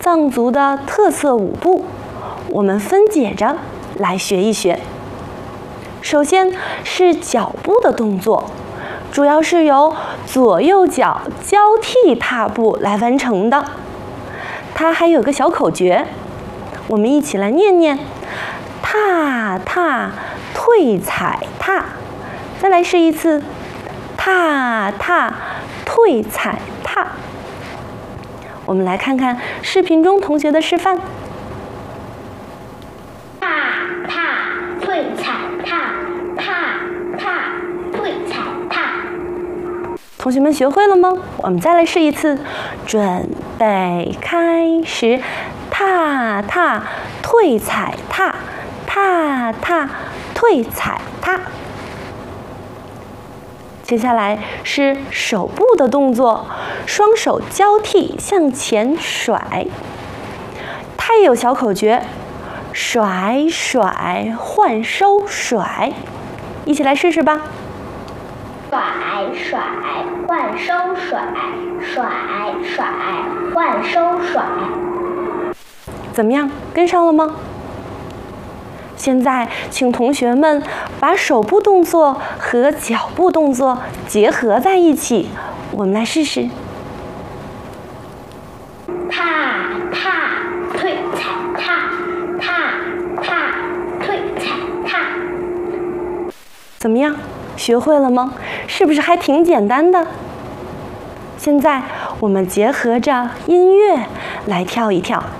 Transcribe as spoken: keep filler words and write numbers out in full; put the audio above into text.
藏族的特色舞步，我们分解着来学一学。首先是脚步的动作，主要是由左右脚交替踏步来完成的。它还有个小口诀，我们一起来念念：踏踏退踩踏。再来试一次，踏踏退踩踏。我们来看看视频中同学的示范。 踏踏退踩踏，踏踏退踩踏。 同学们学会了吗？我们再来试一次，准备开始，踏踏退踩踏，踏踏退踩踏。接下来是手部的动作，双手交替向前甩。它也有小口诀，甩甩换收甩，一起来试试吧。 甩甩换收甩，甩甩换收甩。 怎么样，跟上了吗？现在，请同学们把手部动作和脚部动作结合在一起，我们来试试。 踏踏退踩踏，踏踏退踩踏。 怎么样，学会了吗？是不是还挺简单的？现在我们结合着音乐来跳一跳。